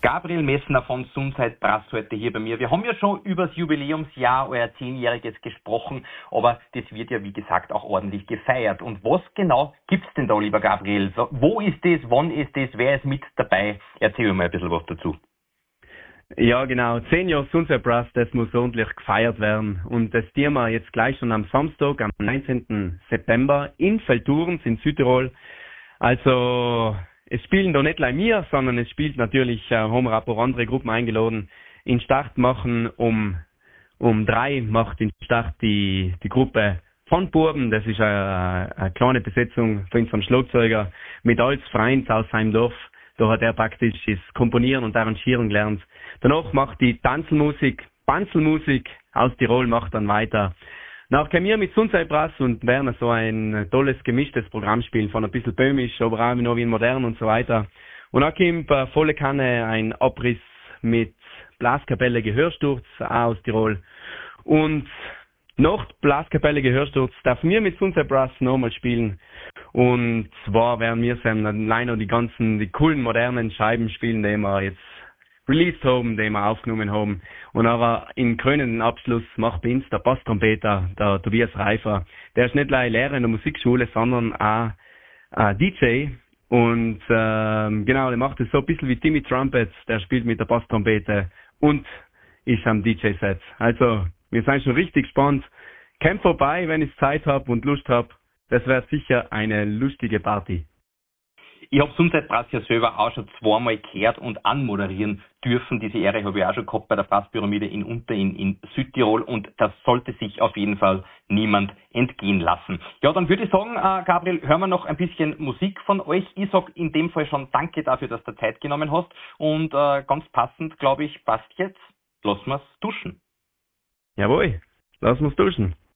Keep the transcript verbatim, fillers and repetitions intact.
Gabriel Messner von Sunside Brass heute hier bei mir. Wir haben ja schon über das Jubiläumsjahr, euer zehnjähriges gesprochen, aber das wird ja wie gesagt auch ordentlich gefeiert. Und was genau gibt's denn da, lieber Gabriel? Wo ist das, wann ist das, wer ist mit dabei? Erzähl mir ein bisschen was dazu. Ja, genau. Zehn Jahre Sunside Brass, das muss ordentlich gefeiert werden. Und das tun wir jetzt gleich schon am Samstag, am neunzehnten September in Velturns in Südtirol. Also, es spielen da nicht nur wir, sondern es spielt natürlich, äh, haben wir auch andere Gruppen eingeladen. In Start machen um, um drei macht den Start die, die Gruppe von Burben. Das ist eine, eine kleine Besetzung von unserem Schlagzeuger mit als Freund aus seinem Dorf. Da hat er praktisch das Komponieren und Arrangieren gelernt. Danach macht die Tanzelmusik, Banzelmusik aus Tirol macht dann weiter. Nachher können wir mit Sunside Brass und werden so ein tolles gemischtes Programm spielen, von ein bisschen böhmisch, aber auch noch wie modern und so weiter. Und dann kommt äh, volle Kanne ein Abriss mit Blaskapelle Gehörsturz aus Tirol. Und nach Blaskapelle Gehörsturz dürfen wir mit Sunside Brass nochmal spielen. Und zwar werden wir dann allein noch die ganzen, die coolen modernen Scheiben spielen, die wir jetzt released haben, die wir aufgenommen haben. Und aber im krönenden Abschluss macht bei uns der Basstrompeter, der Tobias Reifer. Der ist nicht nur Lehrer in der Musikschule, sondern auch äh, D J. Und ähm, genau, der macht es so ein bisschen wie Timmy Trumpet, der spielt mit der Basstrompete und ist am D J-Set. Also, wir sind schon richtig gespannt. Kommt vorbei, wenn ich Zeit habe und Lust habe. Das wäre sicher eine lustige Party. Ich habe Sunside Brass ja selber auch schon zweimal gehört und anmoderieren dürfen. Diese Ehre habe ich auch schon gehabt bei der Brasspyramide in Unter in, in Südtirol und das sollte sich auf jeden Fall niemand entgehen lassen. Ja, dann würde ich sagen, äh, Gabriel, hören wir noch ein bisschen Musik von euch. Ich sage in dem Fall schon danke dafür, dass du Zeit genommen hast und äh, ganz passend, glaube ich, passt jetzt. Lassen wir es duschen. Jawohl, lassen wir es duschen.